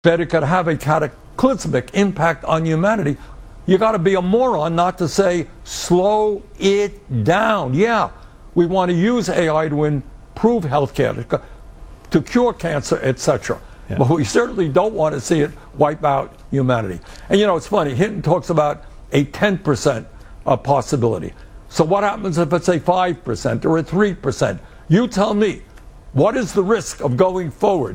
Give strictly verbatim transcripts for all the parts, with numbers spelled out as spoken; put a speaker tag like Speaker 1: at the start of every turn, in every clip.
Speaker 1: that it could have a cataclysmic impact on humanity, you got to be a moron not to say, slow it down. Yeah, we want to use A I to improve healthcare, to, to cure cancer, et cetera. Yeah. But we certainly don't want to see it wipe out humanity. And you know, it's funny, Hinton talks about a ten percent uh, possibility. So what happens if it's a five percent or a three percent? You tell me, what is the risk of going forward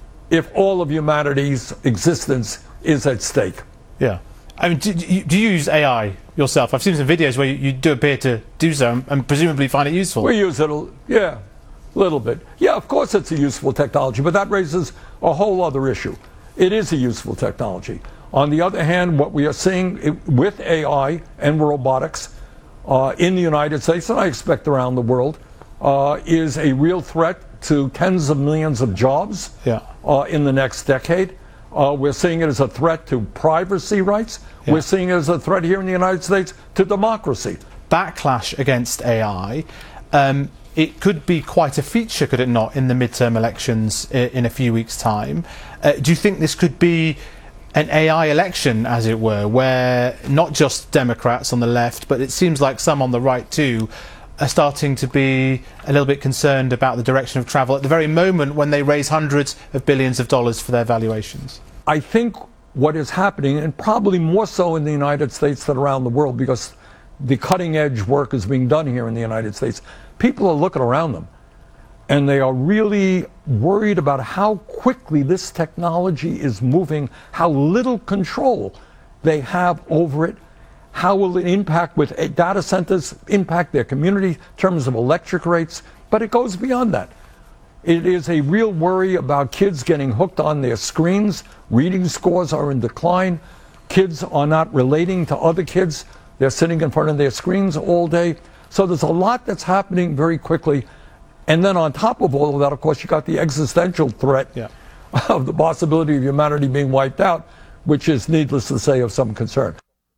Speaker 1: if all of humanity's existence is at stake?
Speaker 2: Yeah. I mean, do, do, you, do you use A I yourself? I've seen some videos where you, you do appear to do so and, and presumably find it useful.
Speaker 1: We use it, a, yeah, a little bit. Yeah, of course it's a useful technology, but that raises a whole other issue. It is a useful technology. On the other hand, what we are seeing with A I and robotics uh, in the United States, and I expect around the world, uh, is a real threat to tens of millions of jobs yeah. uh, in the next decade. Uh, we're seeing it as a threat to privacy rights. Yeah. We're seeing it as a threat here in the United States to democracy.
Speaker 2: Backlash against A I, um, it could be quite a feature, could it not, in the midterm elections in, in a few weeks' time. Uh, do you think this could be an A I election, as it were, where not just Democrats on the left, but it seems like some on the right too, are starting to be a little bit concerned about the direction of travel at the very moment when they raise hundreds of billions of dollars for their valuations?
Speaker 1: I think what is happening, and probably more so in the United States than around the world, because the cutting edge work is being done here in the United States, people are looking around them and they are really worried about how quickly this technology is moving, how little control they have over it. How will it impact with data centers, impact their community in terms of electric rates? But it goes beyond that. It is a real worry about kids getting hooked on their screens. Reading scores are in decline. Kids are not relating to other kids. They're sitting in front of their screens all day. So there's a lot that's happening very quickly. And then on top of all of that, of course, you got the existential threat yeah. of the possibility of humanity being wiped out, which is, needless to say, of some concern.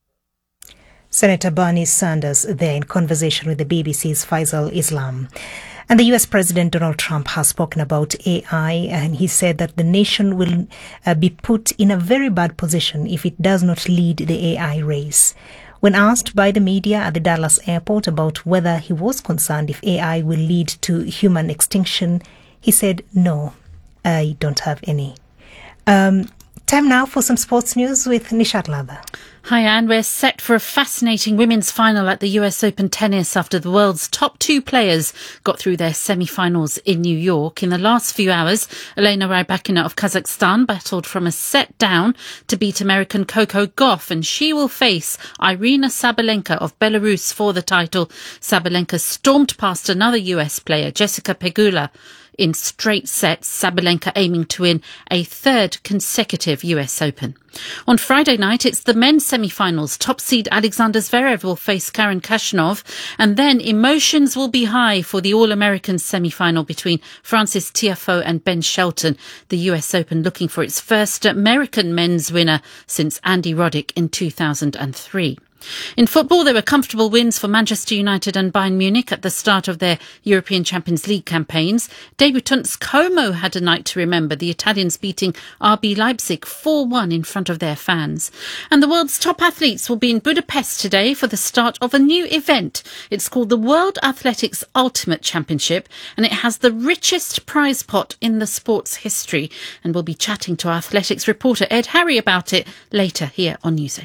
Speaker 3: Senator Bernie Sanders there in conversation with the B B C's Faisal Islam. And the U S President Donald Trump has spoken about A I, and he said that the nation will uh, be put in a very bad position if it does not lead the A I race. When asked by the media at the Dallas airport about whether he was concerned if A I will lead to human extinction, he said, no, I don't have any. Um, time now for some sports news with Nishat Latha.
Speaker 4: Hi Anne, we're set for a fascinating women's final at the U S Open tennis after the world's top two players got through their semi-finals in New York. In the last few hours, Elena Rybakina of Kazakhstan battled from a set down to beat American Coco Gauff, and she will face Irina Sabalenka of Belarus for the title. Sabalenka stormed past another U S player, Jessica Pegula, in straight sets, Sabalenka aiming to win a third consecutive U S Open. On Friday night, it's the men's semi-finals. Top seed Alexander Zverev will face Karen Khachanov, and then emotions will be high for the All-American semi-final between Francis Tiafoe and Ben Shelton. The U S Open looking for its first American men's winner since Andy Roddick in two thousand three. In football, there were comfortable wins for Manchester United and Bayern Munich at the start of their European Champions League campaigns. Debutants Como had a night to remember, the Italians beating R B Leipzig four one in front of their fans. And the world's top athletes will be in Budapest today for the start of a new event. It's called the World Athletics Ultimate Championship, and it has the richest prize pot in the sport's history. And we'll be chatting to our athletics reporter Ed Harry about it later here on Newsday.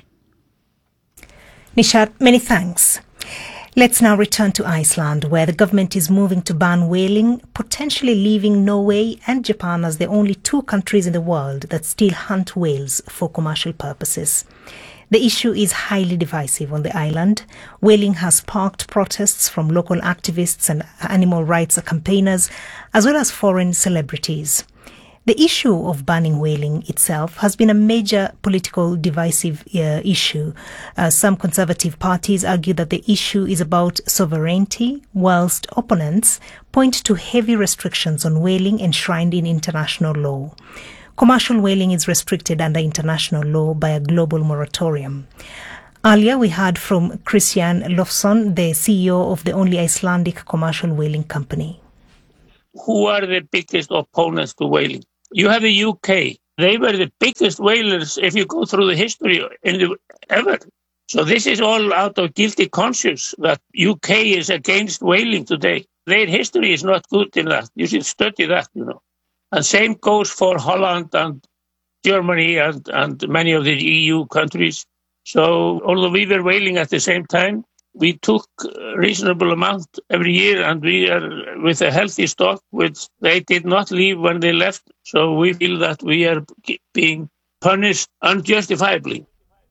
Speaker 3: Nishat, many thanks. Let's now return to Iceland, where the government is moving to ban whaling, potentially leaving Norway and Japan as the only two countries in the world that still hunt whales for commercial purposes. The issue is highly divisive on the island. Whaling has sparked protests from local activists and animal rights campaigners, as well as foreign celebrities. The issue of banning whaling itself has been a major political divisive uh, issue. Uh, some conservative parties argue that the issue is about sovereignty, whilst opponents point to heavy restrictions on whaling enshrined in international law. Commercial whaling is restricted under international law by a global moratorium. Earlier, we heard from Christian Lofsson, the C E O of the only Icelandic commercial whaling company.
Speaker 5: Who are the biggest opponents to whaling? You have the U K, They were the biggest whalers if you go through the history in the, ever. So this is all out of guilty conscience that U K is against whaling today. Their history is not good in that. You should study that, you know. And same goes for Holland and Germany and, and many of the E U countries. So although we were whaling at the same time, we took a reasonable amount every year, and we are with a healthy stock, which they did not leave when they left. So we feel that we are being punished unjustifiably.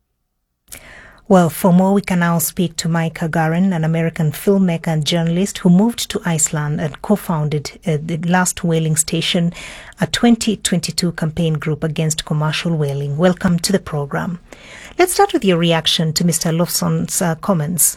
Speaker 3: Well, for more, we can now speak to Micah Garren, an American filmmaker and journalist who moved to Iceland and co-founded uh, the Last Whaling Station, a twenty twenty-two campaign group against commercial whaling. Welcome to the program. Let's start with your reaction to Mister Loftson's uh, comments.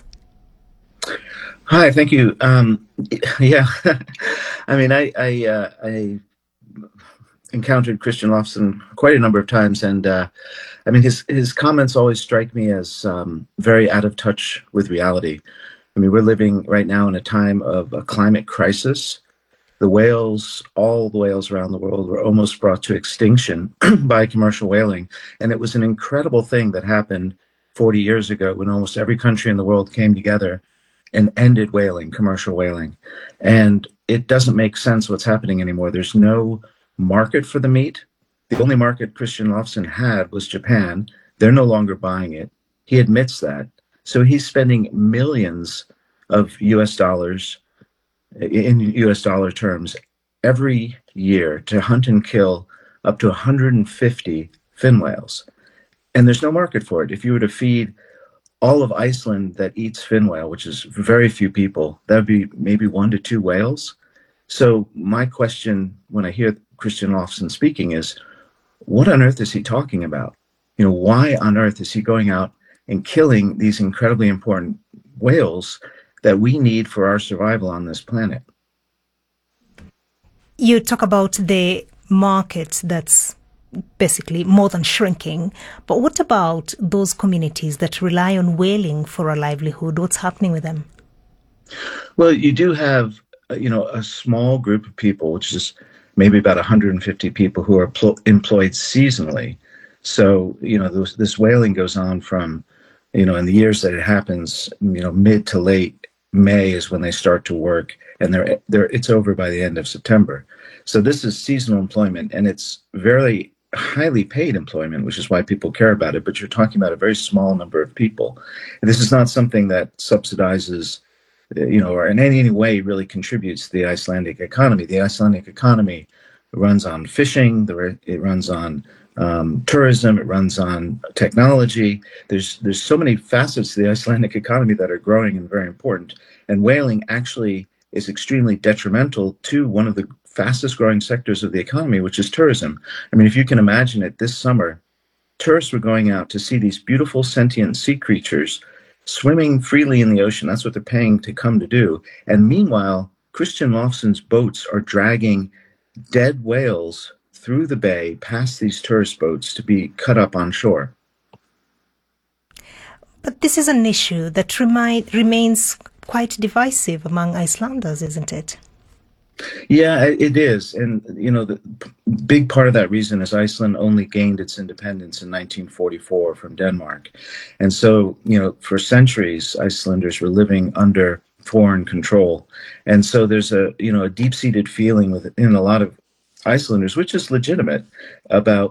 Speaker 6: Hi, thank you. Um, yeah, I mean, I I, uh, I encountered Christian Lofson quite a number of times, and uh, I mean, his his comments always strike me as um, very out of touch with reality. I mean, we're living right now in a time of a climate crisis. The whales, all the whales around the world, were almost brought to extinction by commercial whaling, and it was an incredible thing that happened forty years ago when almost every country in the world came together and ended whaling, commercial whaling. And it doesn't make sense what's happening anymore. There's no market for the meat. The only market Christian Lofson had was Japan. They're no longer buying it. He admits that. So he's spending millions of U S dollars in U S dollar terms every year to hunt and kill up to one hundred fifty fin whales. And there's no market for it. If you were to feed all of Iceland that eats fin whale, which is very few people, that would be maybe one to two whales. So my question when I hear Christian Lofson speaking is, what on earth is he talking about? You know, why on earth is he going out and killing these incredibly important whales that we need for our survival on this planet?
Speaker 3: You talk about the market that's basically more than shrinking, but what about those communities that rely on whaling for a livelihood? What's happening with them?
Speaker 6: Well, you do have, you know, a small group of people, which is maybe about one hundred fifty people who are pl- employed seasonally. So, you know, this, this whaling goes on from, you know, in the years that it happens, you know, mid to late May is when they start to work, and they're, they're, it's over by the end of September. So this is seasonal employment, and it's very highly paid employment, which is why people care about it. But you're talking about a very small number of people. And this is not something that subsidizes, you know, or in any way really contributes to the Icelandic economy. The Icelandic economy runs on fishing, it runs on um, tourism, it runs on technology. There's there's so many facets to the Icelandic economy that are growing and very important. And whaling actually is extremely detrimental to one of the fastest growing sectors of the economy, which is tourism. I mean, if you can imagine it, this summer, tourists were going out to see these beautiful sentient sea creatures swimming freely in the ocean. That's what they're paying to come to do. And meanwhile, Christian Lofson's boats are dragging dead whales through the bay past these tourist boats to be cut up on shore.
Speaker 3: But this is an issue that remi- remains quite divisive among Icelanders, isn't it?
Speaker 6: Yeah, it is. And, you know, the big part of that reason is Iceland only gained its independence in nineteen forty-four from Denmark. And so, you know, for centuries, Icelanders were living under foreign control. And so there's a, you know, a deep-seated feeling within a lot of Icelanders, which is legitimate, about